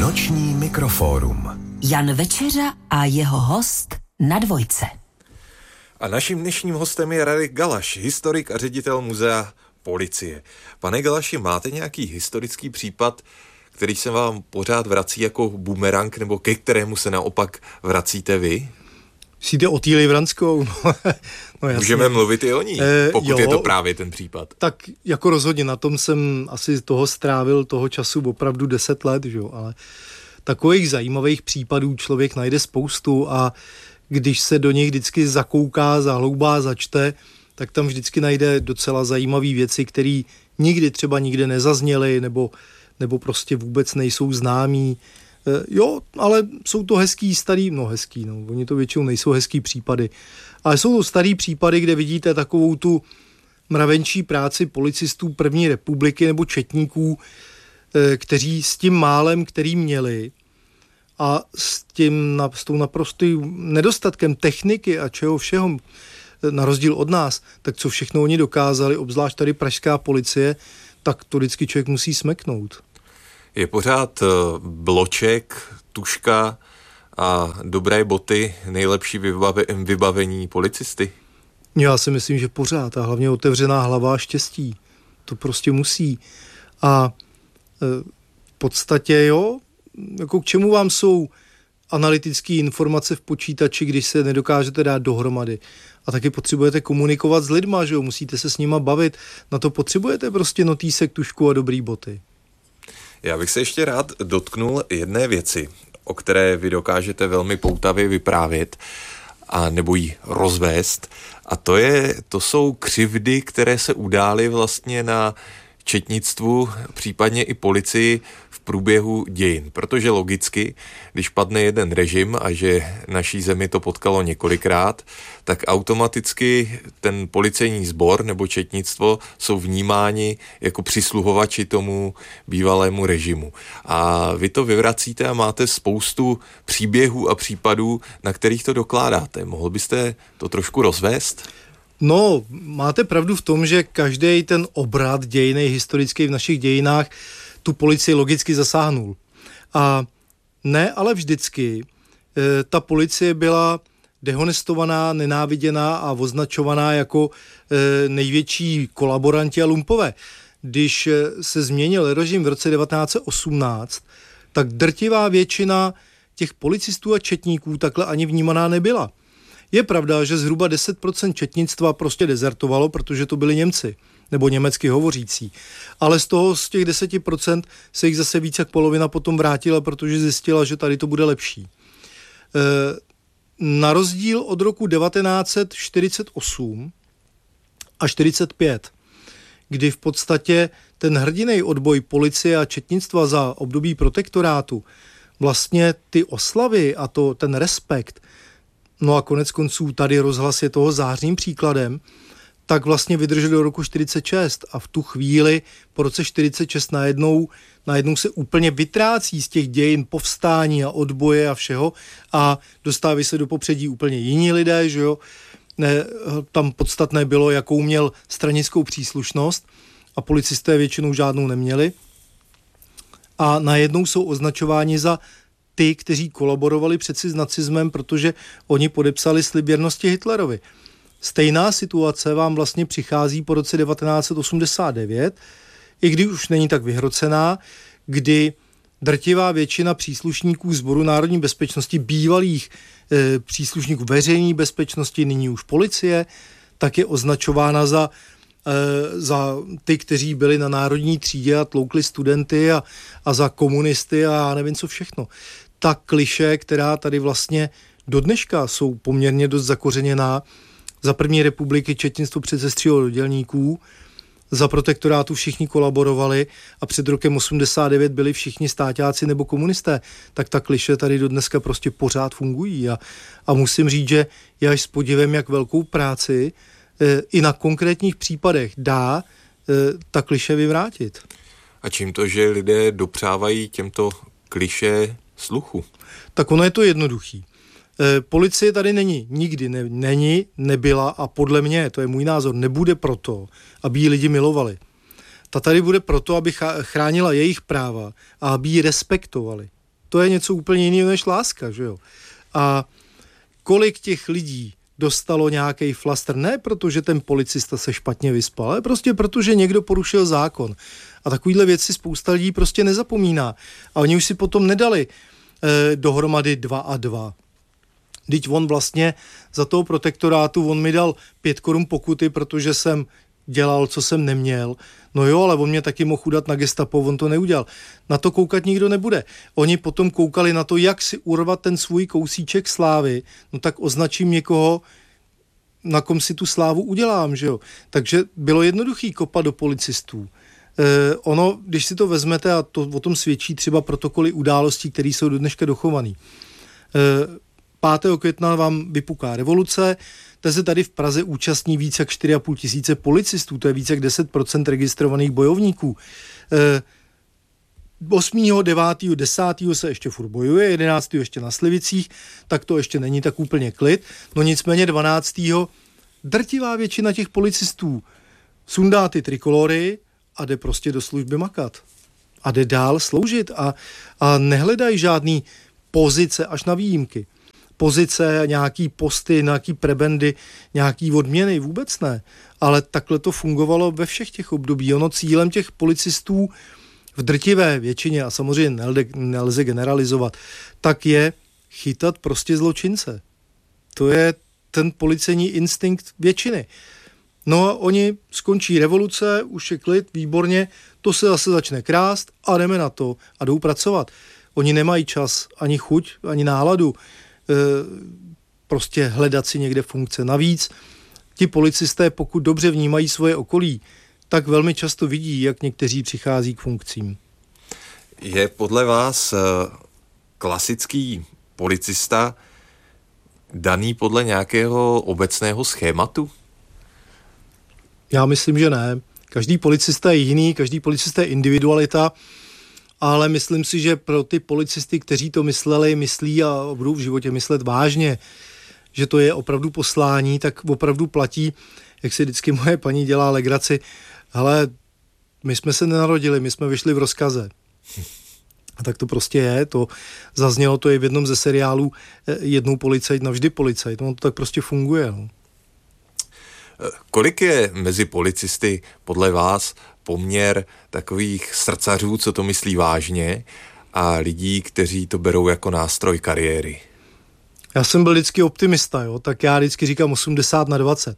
Noční mikrofórum. Jan Večeřa a jeho host na Dvojce. A naším dnešním hostem je Radek Galaš, historik a ředitel muzea policie. Pane Galaši, máte nějaký historický případ, který se vám pořád vrací jako bumerang, nebo ke kterému se naopak vracíte vy? Jde o Týli Vranskou. No, můžeme mluvit i o ní, pokud je to právě ten případ. Tak jako rozhodně, na tom jsem asi strávil toho času opravdu 10 let, že? Ale takových zajímavých případů člověk najde spoustu a když se do nich vždycky zakouká, zahloubá, začte, tak tam vždycky najde docela zajímavé věci, které nikdy třeba nikde nezazněly nebo prostě vůbec nejsou známí. Ale jsou to hezký, oni to většinou nejsou hezký případy, ale jsou to starý případy, kde vidíte takovou tu mravenčí práci policistů první republiky nebo četníků, kteří s tím málem, který měli a s tou naprostým nedostatkem techniky a čeho všeho, na rozdíl od nás, tak co všechno oni dokázali, obzvlášť tady pražská policie, tak to vždycky člověk musí smeknout. Je pořád bloček, tužka a dobré boty nejlepší vybavení policisty? Já si myslím, že pořád a hlavně otevřená hlava a štěstí. To prostě musí. A v podstatě jako k čemu vám jsou analytické informace v počítači, když se nedokážete dát dohromady. A taky potřebujete komunikovat s lidma, že jo? Musíte se s nima bavit. Na to potřebujete prostě notýsek, tužku a dobrý boty. Já bych se ještě rád dotknul jedné věci, o které vy dokážete velmi poutavě vyprávět a nebo ji rozvést. A to jsou křivdy, které se udály vlastně na četnictvu, případně i policii v průběhu dějin. Protože logicky, když padne jeden režim a že naší zemi to potkalo několikrát, tak automaticky ten policejní sbor nebo četnictvo jsou vnímáni jako přisluhovači tomu bývalému režimu. A vy to vyvracíte a máte spoustu příběhů a případů, na kterých to dokládáte. Mohl byste to trošku rozvést? No, máte pravdu v tom, že každý ten obrat dějiny historický v našich dějinách tu policii logicky zasáhnul. A ne, ale vždycky ta policie byla dehonestovaná, nenáviděná a označovaná jako největší kolaboranti a lumpové. Když se změnil režim v roce 1918, tak drtivá většina těch policistů a četníků takhle ani vnímaná nebyla. Je pravda, že zhruba 10% četnictva prostě dezertovalo, protože to byli Němci, nebo německy hovořící. Ale z těch 10% se jich zase více jak polovina potom vrátila, protože zjistila, že tady to bude lepší. Na rozdíl od roku 1948 a 45, kdy v podstatě ten hrdinej odboj policie a četnictva za období protektorátu, vlastně ty oslavy a ten respekt, no a konec konců tady rozhlas je toho zářným příkladem, tak vlastně vydržel do roku 46 a v tu chvíli po roce 46 najednou se úplně vytrácí z těch dějin povstání a odboje a všeho a dostávají se do popředí úplně jiní lidé, že jo. Tam podstatné bylo, jakou měl stranickou příslušnost a policisté většinou žádnou neměli a najednou jsou označováni za ty, kteří kolaborovali přeci s nacismem, protože oni podepsali slib věrnosti Hitlerovi. Stejná situace vám vlastně přichází po roce 1989, i když už není tak vyhrocená, kdy drtivá většina příslušníků Sboru národní bezpečnosti, bývalých příslušníků veřejné bezpečnosti, nyní už policie, tak je označována za ty, kteří byli na národní třídě a tloukli studenty a za komunisty a já nevím co všechno. Ta klišé, která tady vlastně do dneška jsou poměrně dost zakořeněná, za první republiky četnictvo předsestřího do dělníků, za protektorátu všichni kolaborovali a před rokem 89 byli všichni stáťáci nebo komunisté, tak ta kliše tady do dneska prostě pořád fungují a musím říct, že je až s podivem, jak velkou práci i na konkrétních případech dá ta kliše vyvrátit. A čím to, že lidé dopřávají těmto kliše sluchu? Tak ono je to jednoduchý. Policie tady není, nikdy nebyla a podle mě, to je můj názor, nebude proto, aby ji lidi milovali. Ta tady bude proto, aby chránila jejich práva a aby ji respektovali. to je něco úplně jiného než láska, že jo. A kolik těch lidí dostalo nějaký flastr, ne protože ten policista se špatně vyspal, ale prostě protože někdo porušil zákon. A takovýhle věci spousta lidí prostě nezapomíná. A oni už si potom nedali dohromady 2 a 2. Vždyť on vlastně za toho protektorátu, on mi dal 5 korun pokuty, protože jsem dělal, co jsem neměl. No jo, ale on mě taky mohl udat na gestapo, on to neudělal. Na to koukat nikdo nebude. Oni potom koukali na to, jak si urvat ten svůj kousíček slávy, no tak označím někoho, na kom si tu slávu udělám, že jo. Takže bylo jednoduchý kopat do policistů. Ono, když si to vezmete, a to o tom svědčí třeba protokoly událostí, které jsou do dneška dochovaný. 5. května vám vypuká revoluce, teď se tady v Praze účastní více jak 4,5 tisíce policistů, to je více jak 10% registrovaných bojovníků. 8., 9., 10. se ještě furt bojuje, 11. ještě na Slivicích, tak to ještě není tak úplně klid. No nicméně 12. drtivá většina těch policistů sundá ty trikolory a jde prostě do služby makat. A jde dál sloužit a nehledají žádný pozice až na výjimky. Pozice, nějaký posty, nějaký prebendy, nějaký odměny, vůbec ne. Ale takhle to fungovalo ve všech těch období. Ono cílem těch policistů v drtivé většině, a samozřejmě nelze generalizovat, tak je chytat prostě zločince. To je ten policejní instinkt většiny. No a oni skončí revoluce, už je klid, výborně, to se zase začne krást a jdeme na to a jdou pracovat. Oni nemají čas, ani chuť, ani náladu prostě hledat si někde funkce. Navíc ti policisté, pokud dobře vnímají svoje okolí, tak velmi často vidí, jak někteří přichází k funkcím. Je podle vás klasický policista daný podle nějakého obecného schématu? Já myslím, že ne. Každý policista je jiný, každý policista je individualita, ale myslím si, že pro ty policisty, kteří to myslí a budou v životě myslet vážně, že to je opravdu poslání, tak opravdu platí, jak si vždycky moje paní dělá legraci, hele, my jsme se nenarodili, my jsme vyšli v rozkaze. A tak to prostě je, to zaznělo to i v jednom ze seriálů Jednou policajt, navždy policajt, no to tak prostě funguje. No. Kolik je mezi policisty podle vás poměr takových srdcařů, co to myslí vážně, a lidí, kteří to berou jako nástroj kariéry? Já jsem byl vždycky optimista, jo, tak já vždycky říkám 80/20.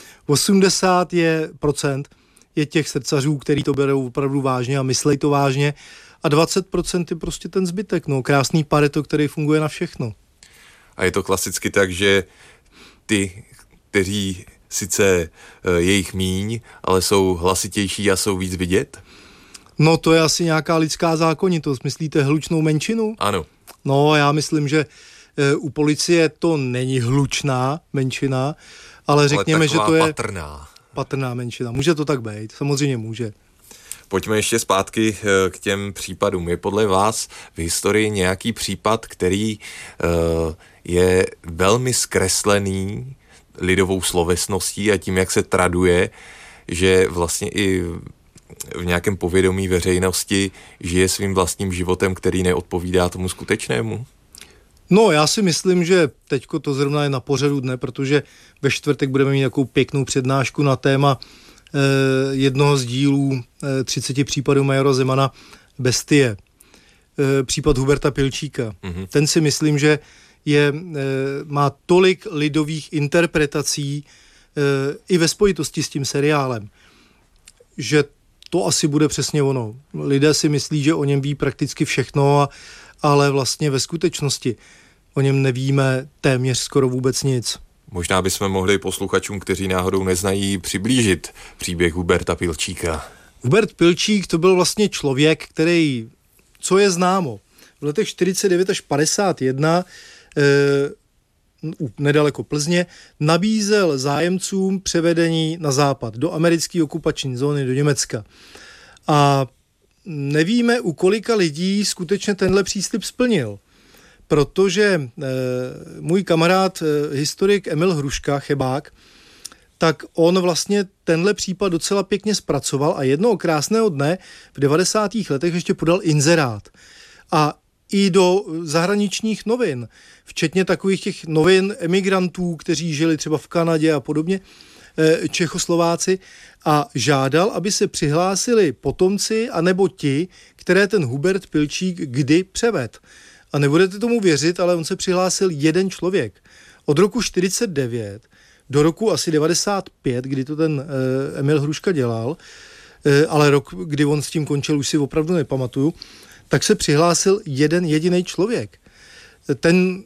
80% je těch srdcařů, kteří to berou opravdu vážně a myslej to vážně, a 20% je prostě ten zbytek, no, krásný Pareto, který funguje na všechno. A je to klasicky tak, že ty, kteří sice je jich míň, ale jsou hlasitější a jsou víc vidět? No to je asi nějaká lidská zákonitost. Myslíte hlučnou menšinu? Ano. No já myslím, že u policie to není hlučná menšina, ale řekněme, že to je patrná menšina. Může to tak být, samozřejmě může. Pojďme ještě zpátky k těm případům. Je podle vás v historii nějaký případ, který je velmi zkreslený lidovou slovesností a tím, jak se traduje, že vlastně i v nějakém povědomí veřejnosti žije svým vlastním životem, který neodpovídá tomu skutečnému? No, já si myslím, že teďko to zrovna je na pořadu dne, protože ve čtvrtek budeme mít takovou pěknou přednášku na téma jednoho z dílů 30 případů majora Zemana Bestie. Případ Huberta Pilčíka. Mm-hmm. Ten si myslím, že má tolik lidových interpretací i ve spojitosti s tím seriálem, že to asi bude přesně ono. Lidé si myslí, že o něm ví prakticky všechno, ale vlastně ve skutečnosti o něm nevíme téměř skoro vůbec nic. Možná bychom mohli posluchačům, kteří náhodou neznají, přiblížit příběh Huberta Pilčíka. Hubert Pilčík to byl vlastně člověk, který, co je známo, v letech 49 až 51 nedaleko Plzně nabízel zájemcům převedení na západ, do americké okupační zóny, do Německa. A nevíme, u kolika lidí skutečně tenhle příslib splnil. Protože můj kamarád, historik Emil Hruška, chebák, tak on vlastně tenhle případ docela pěkně zpracoval a jednoho krásného dne v 90. letech ještě podal inzerát. A i do zahraničních novin, včetně takových těch novin emigrantů, kteří žili třeba v Kanadě a podobně, Čechoslováci, a žádal, aby se přihlásili potomci anebo ti, které ten Hubert Pilčík kdy převedl. A nebudete tomu věřit, ale on se přihlásil jeden člověk. Od roku 49 do roku asi 95, kdy to ten Emil Hruška dělal, ale rok, kdy on s tím končil, už si opravdu nepamatuju, tak se přihlásil jeden jediný člověk. Ten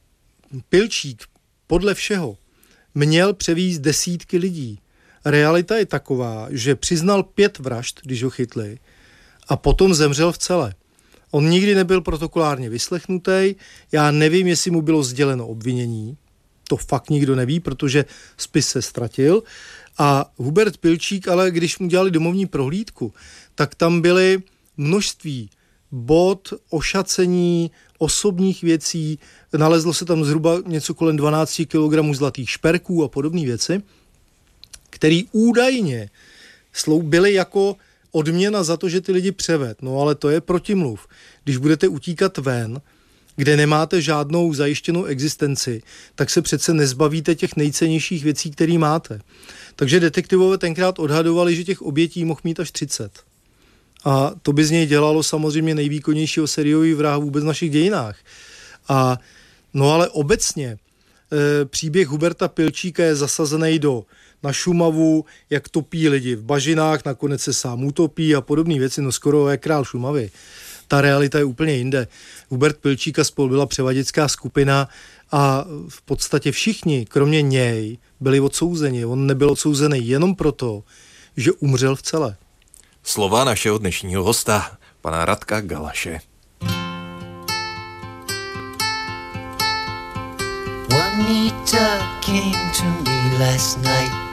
Pilčík podle všeho měl převízt desítky lidí. Realita je taková, že přiznal 5 vražd, když ho chytli, a potom zemřel v cele. On nikdy nebyl protokolárně vyslechnutý, já nevím, jestli mu bylo sděleno obvinění, to fakt nikdo neví, protože spis se ztratil. A Hubert Pilčík, ale když mu dělali domovní prohlídku, tak tam byly množství bod, ošacení, osobních věcí, nalezlo se tam zhruba něco kolem 12 kg zlatých šperků a podobné věci, které údajně byly jako odměna za to, že ty lidi převed. No ale to je protimluv. Když budete utíkat ven, kde nemáte žádnou zajištěnou existenci, tak se přece nezbavíte těch nejcennějších věcí, které máte. Takže detektivové tenkrát odhadovali, že těch obětí mohl mít až 30. A to by z něj dělalo samozřejmě nejvýkonnějšího sériového vraha vůbec v našich dějinách. A no ale obecně příběh Huberta Pilčíka je zasazený na Šumavu, jak topí lidi v bažinách, nakonec se sám utopí a podobné věci, no skoro je král Šumavy. Ta realita je úplně jinde. Hubert Pilčík a spol byla převaděčská skupina a v podstatě všichni, kromě něj, byli odsouzeni. On nebyl odsouzený jenom proto, že umřel v cele. Slova našeho dnešního hosta, pana Radka Galaše. Juanita came to me last night.